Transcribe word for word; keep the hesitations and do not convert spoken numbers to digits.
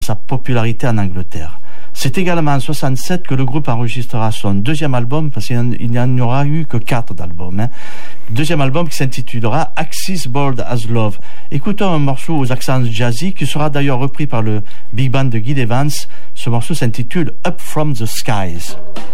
sa popularité en Angleterre. C'est également en soixante-sept que le groupe enregistrera son deuxième album, parce qu'il n'y en aura eu que quatre d'albums. Hein. Deuxième album qui s'intitulera Axis Bold as Love. Écoutons un morceau aux accents jazzy qui sera d'ailleurs repris par le big band de Guy Evans. Ce morceau s'intitule Up From The Skies.